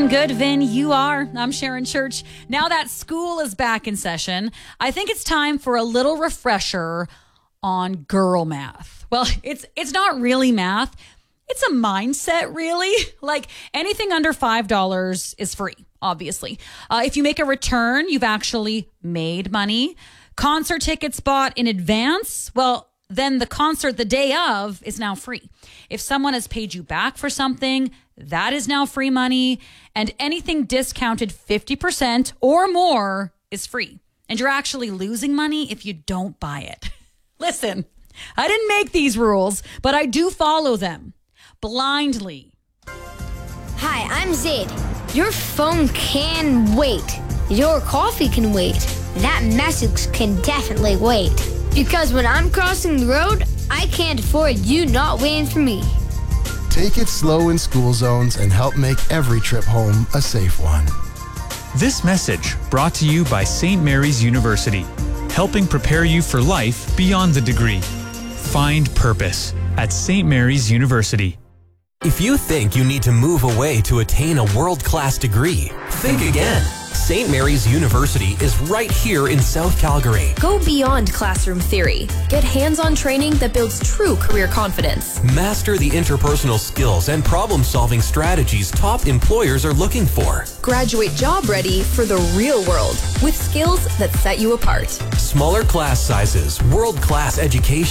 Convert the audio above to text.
Feeling good, Vin? You are. I'm Sharon Church. Now that school is back in session, I think it's time for a little refresher on girl math. Well, it's not really math. It's a mindset, really. Like anything under $5 is free, obviously. If you make a return, you've actually made money. Concert tickets bought in advance, well, then the concert the day of is now free. If someone has paid you back for something, that is now free money. And anything discounted 50% or more is free. And you're actually losing money if you don't buy it. Listen, I didn't make these rules, but I do follow them blindly. Hi, I'm Zaid. Your phone can wait. Your coffee can wait. That message can definitely wait. Because when I'm crossing the road, I can't afford you not waiting for me. Take it slow in school zones and help make every trip home a safe one. This message brought to you by St. Mary's University, helping prepare you for life beyond the degree. Find purpose at St. Mary's University. If you think you need to move away to attain a world-class degree, think again. St. Mary's University is right here in South Calgary. Go beyond classroom theory. Get hands-on training that builds true career confidence. Master the interpersonal skills and problem-solving strategies top employers are looking for. Graduate job ready for the real world with skills that set you apart. Smaller class sizes, world-class education.